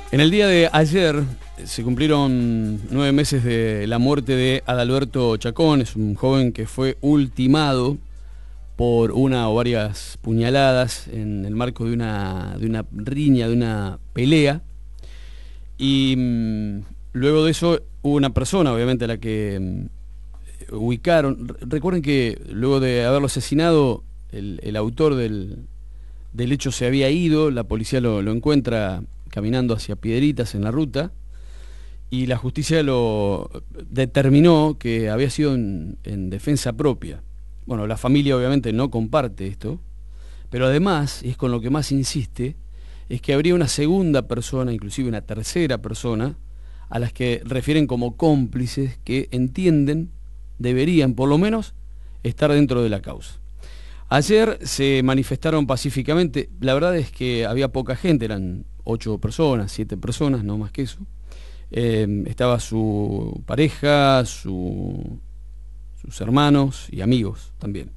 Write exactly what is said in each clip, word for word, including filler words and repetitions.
En el día de ayer se cumplieron nueve meses de la muerte de Adalberto Chacón. Es un joven que fue ultimado por una o varias puñaladas en el marco de una, de una riña, de una pelea. Y mmm, luego de eso hubo una persona, obviamente, a la que mmm, ubicaron. Recuerden que luego de haberlo asesinado, el, el autor del, del hecho se había ido. La policía lo, lo encuentra caminando hacia Piedritas en la ruta, y la justicia lo determinó que había sido en, en defensa propia. Bueno, la familia obviamente no comparte esto, pero además, y es con lo que más insiste, es que habría una segunda persona, inclusive una tercera persona, a las que refieren como cómplices, que entienden, deberían por lo menos, estar dentro de la causa. Ayer se manifestaron pacíficamente. La verdad es que había poca gente, eran ocho personas, siete personas, no más que eso. Eh, estaba su pareja, su, sus hermanos y amigos también.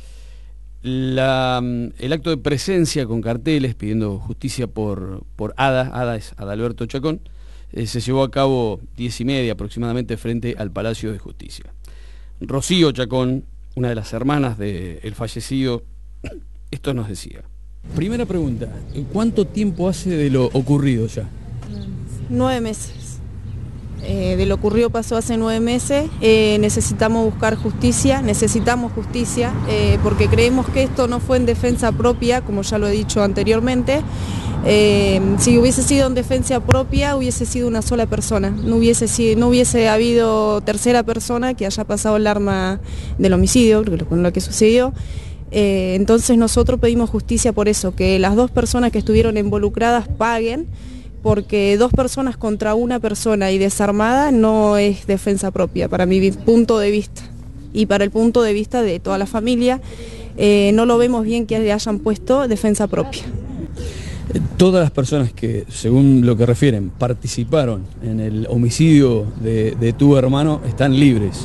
La, el acto de presencia con carteles pidiendo justicia por, por Ada, Ada es Adalberto Chacón, eh, se llevó a cabo diez y media aproximadamente frente al Palacio de Justicia. Rocío Chacón, una de las hermanas del fallecido, esto nos decía. Primera pregunta, ¿cuánto tiempo hace de lo ocurrido ya? Nueve meses. Eh, de lo ocurrido pasó hace nueve meses. Eh, necesitamos buscar justicia, necesitamos justicia, eh, porque creemos que esto no fue en defensa propia, como ya lo he dicho anteriormente. Eh, si hubiese sido en defensa propia, hubiese sido una sola persona, no hubiese, sido, no hubiese habido tercera persona que haya pasado el arma del homicidio, con lo que sucedió. Eh, entonces nosotros pedimos justicia por eso, que las dos personas que estuvieron involucradas paguen, porque dos personas contra una persona y desarmada no es defensa propia, para mi punto de vista, y para el punto de vista de toda la familia. Eh, no lo vemos bien que le hayan puesto defensa propia. Todas las personas que, según lo que refieren, participaron en el homicidio de, de tu hermano están libres.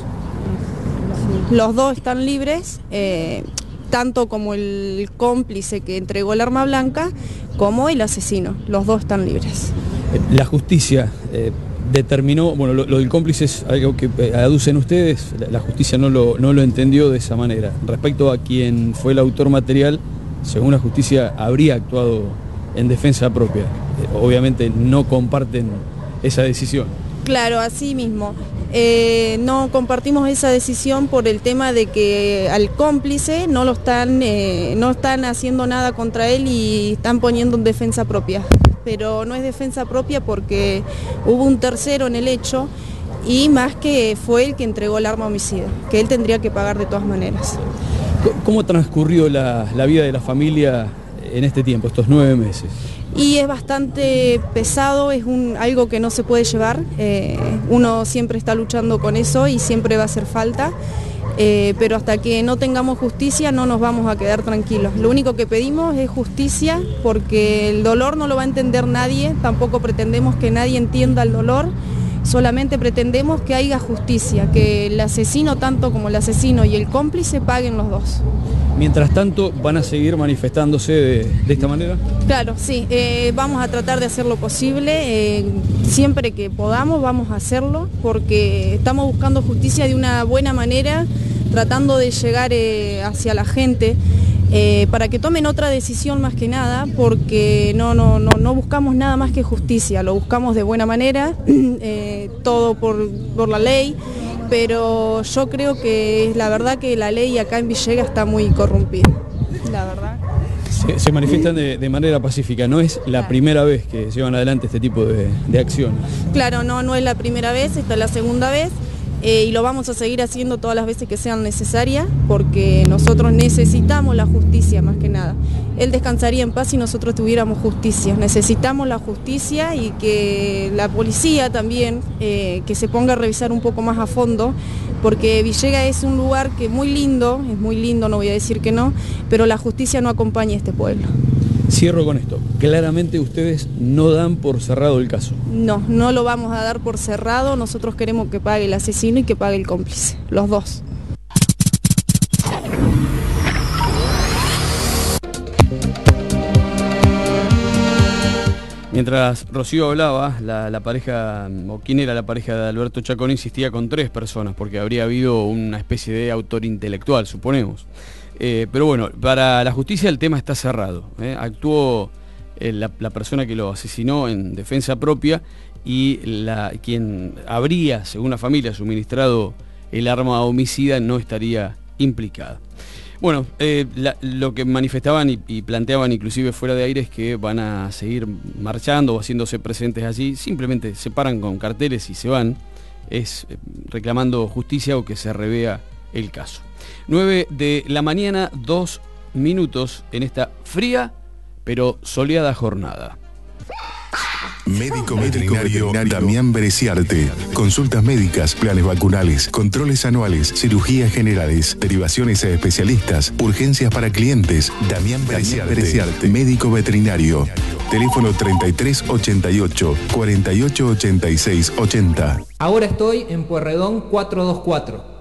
Los dos están libres, eh, tanto como el cómplice que entregó el arma blanca, como el asesino. Los dos están libres. La justicia eh, determinó, bueno, lo, lo del cómplice es algo que aducen ustedes, la, la justicia no lo, no lo entendió de esa manera. Respecto a quien fue el autor material, según la justicia, habría actuado en defensa propia. Eh, obviamente no comparten esa decisión. Claro, así mismo. Eh, no compartimos esa decisión por el tema de que al cómplice no lo están, eh, no están haciendo nada contra él y están poniendo en defensa propia. Pero no es defensa propia porque hubo un tercero en el hecho, y más que fue el que entregó el arma homicida, que él tendría que pagar de todas maneras. ¿Cómo transcurrió la, la vida de la familia en este tiempo, estos nueve meses? Y es bastante pesado, es un, algo que no se puede llevar, eh, uno siempre está luchando con eso y siempre va a hacer falta, eh, pero hasta que no tengamos justicia no nos vamos a quedar tranquilos. Lo único que pedimos es justicia, porque el dolor no lo va a entender nadie, tampoco pretendemos que nadie entienda el dolor, solamente pretendemos que haya justicia, que el asesino, tanto como el asesino y el cómplice, paguen los dos. Mientras tanto, ¿van a seguir manifestándose de, de esta manera? Claro, sí, eh, vamos a tratar de hacer lo posible, eh, siempre que podamos vamos a hacerlo, porque estamos buscando justicia de una buena manera, tratando de llegar eh, hacia la gente, eh, para que tomen otra decisión más que nada, porque no, no, no, no buscamos nada más que justicia, lo buscamos de buena manera, eh, todo por, por la ley. Pero yo creo que la verdad que la ley acá en Villegas está muy corrompida, la verdad. Se, se manifiestan de, de manera pacífica, no es la claro. primera vez que llevan adelante este tipo de, de acciones. Claro, no, no es la primera vez, esta es la segunda vez. Eh, y lo vamos a seguir haciendo todas las veces que sean necesarias, porque nosotros necesitamos la justicia más que nada. Él descansaría en paz si nosotros tuviéramos justicia. Necesitamos la justicia y que la policía también, eh, que se ponga a revisar un poco más a fondo, porque Villegas es un lugar que es muy lindo, es muy lindo, no voy a decir que no, pero la justicia no acompaña a este pueblo. Cierro con esto. Claramente ustedes no dan por cerrado el caso. No, no lo vamos a dar por cerrado. Nosotros queremos que pague el asesino y que pague el cómplice, los dos. Mientras Rocío hablaba, la, la pareja, o quién era la pareja de Alberto Chacón, insistía con tres personas, porque habría habido una especie de autor intelectual, suponemos. Eh, pero bueno, para la justicia el tema está cerrado. ¿eh? Actuó eh, la, la persona que lo asesinó en defensa propia y la, quien habría, según la familia, suministrado el arma homicida no estaría implicada. Bueno, eh, la, lo que manifestaban y, y planteaban inclusive fuera de aire es que van a seguir marchando o haciéndose presentes allí, simplemente se paran con carteles y se van, es eh, reclamando justicia o que se revea el caso. nueve de la mañana, dos minutos en esta fría pero soleada jornada. Médico veterinario Damián Bereciarte. Consultas médicas, planes vacunales, controles anuales, cirugías generales, derivaciones a especialistas, urgencias para clientes. Damián Bereciarte, médico veterinario. Teléfono treinta y tres ochenta y ocho, cuarenta y ocho ochenta y seis ochenta. Ahora estoy en Pueyrredón cuatrocientos veinticuatro.